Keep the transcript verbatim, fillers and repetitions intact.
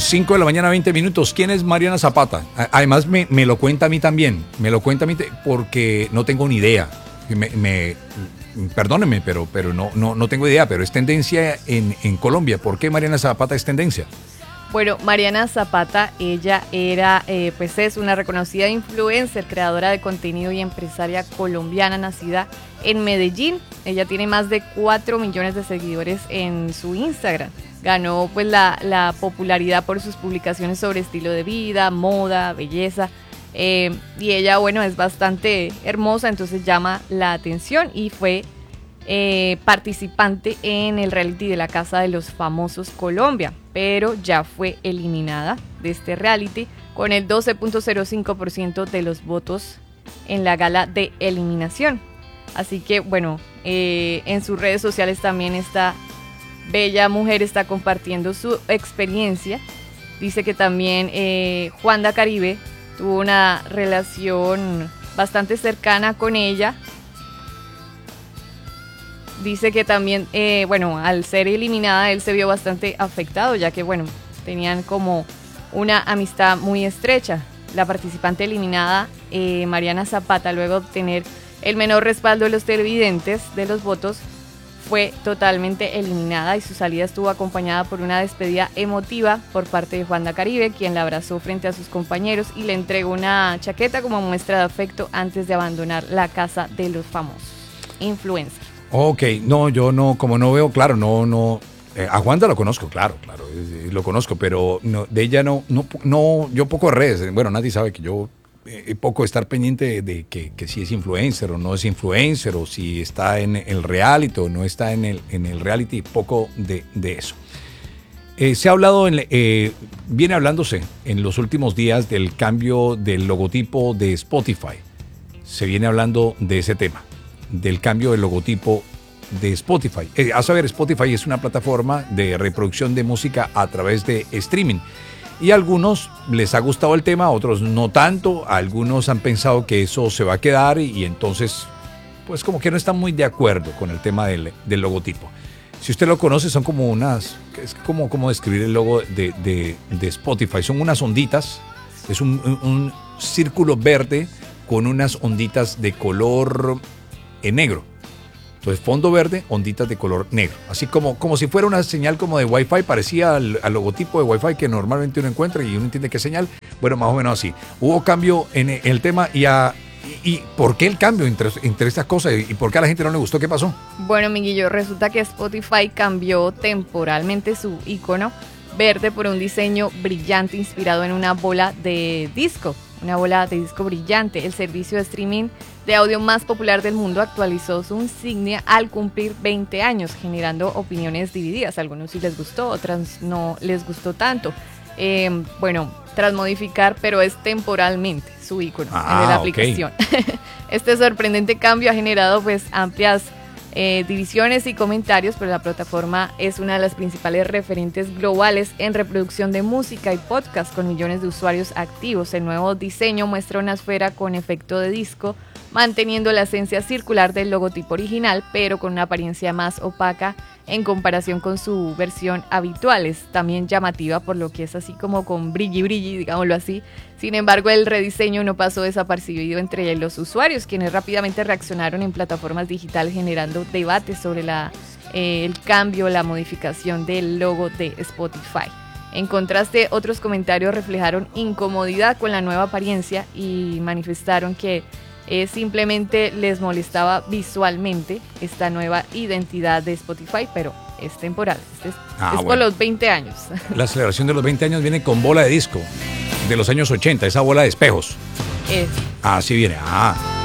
cinco de la mañana, veinte minutos. ¿Quién es Mariana Zapata? Además, me, me lo cuenta a mí también. Me lo cuenta a mí porque no tengo ni idea. Me, me, perdónenme, pero, pero no, no, no tengo idea. Pero es tendencia en, en Colombia. ¿Por qué Mariana Zapata es tendencia? Bueno, Mariana Zapata, ella era, eh, pues es una reconocida influencer, creadora de contenido y empresaria colombiana, nacida en Medellín. Ella tiene más de cuatro millones de seguidores en su Instagram. Ganó pues la, la popularidad por sus publicaciones sobre estilo de vida, moda, belleza. Eh, y ella, bueno, es bastante hermosa, entonces llama la atención y fue eh, participante en el reality de la Casa de los Famosos Colombia, pero ya fue eliminada de este reality con el doce punto cero cinco por ciento de los votos en la gala de eliminación. Así que, bueno, eh, en sus redes sociales también esta bella mujer está compartiendo su experiencia. Dice que también eh, Juanda Caribe tuvo una relación bastante cercana con ella. Dice que también, eh, bueno, al ser eliminada él se vio bastante afectado, ya que, bueno, tenían como una amistad muy estrecha. La participante eliminada, eh, Mariana Zapata, luego de obtener el menor respaldo de los televidentes de los votos, fue totalmente eliminada y su salida estuvo acompañada por una despedida emotiva por parte de Juanda Caribe, quien la abrazó frente a sus compañeros y le entregó una chaqueta como muestra de afecto antes de abandonar la Casa de los Famosos. Influencer. Ok, no, yo no, como no veo, claro, no, no, eh, a Juanda lo conozco, claro, claro, eh, lo conozco, pero no, de ella no, no, no, yo poco de redes, bueno, nadie sabe que yo eh, poco estar pendiente de, de que, que si es influencer o no es influencer, o si está en el reality o no está en el, en el reality, poco de, de eso. Eh, se ha hablado, en, eh, viene hablándose en los últimos días del cambio del logotipo de Spotify, se viene hablando de ese tema, del cambio del logotipo de Spotify. Eh, a saber, Spotify es una plataforma de reproducción de música a través de streaming. Y a algunos les ha gustado el tema, a otros no tanto. A algunos han pensado que eso se va a quedar y, y entonces, pues como que no están muy de acuerdo con el tema del, del logotipo. Si usted lo conoce, son como unas, es como, como describir el logo de, de, de Spotify. Son unas onditas, es un, un, un círculo verde con unas onditas de color en negro. Entonces, fondo verde, onditas de color negro. Así como, como si fuera una señal como de Wi-Fi, parecía al, al logotipo de Wi-Fi que normalmente uno encuentra y uno entiende qué es señal. Bueno, más o menos así. Hubo cambio en el tema y, a, y, y ¿por qué el cambio entre, entre estas cosas? ¿Y por qué a la gente no le gustó? ¿Qué pasó? Bueno, Miguelillo, resulta que Spotify cambió temporalmente su icono verde por un diseño brillante inspirado en una bola de disco. Una bola de disco brillante. El servicio de streaming de audio más popular del mundo actualizó su insignia al cumplir veinte años, generando opiniones divididas. A algunos sí les gustó, otras no les gustó tanto. Eh, bueno, tras modificar, pero es temporalmente su icono ah, en la aplicación. Okay. Este sorprendente cambio ha generado pues amplias eh, divisiones y comentarios, pero la plataforma es una de las principales referentes globales en reproducción de música y podcast con millones de usuarios activos. El nuevo diseño muestra una esfera con efecto de disco, manteniendo la esencia circular del logotipo original, pero con una apariencia más opaca en comparación con su versión habitual. Es también llamativa por lo que es así como con brilli brilli, digámoslo así. Sin embargo, el rediseño no pasó desapercibido entre los usuarios, quienes rápidamente reaccionaron en plataformas digitales generando debates sobre la, eh, el cambio, la modificación del logo de Spotify. En contraste, otros comentarios reflejaron incomodidad con la nueva apariencia y manifestaron que Eh, simplemente les molestaba visualmente esta nueva identidad de Spotify, pero es temporal, es, ah, es bueno. por los veinte años. La celebración de los veinte años viene con bola de disco de los años ochenta, esa bola de espejos. Es. Ah, sí viene, ah.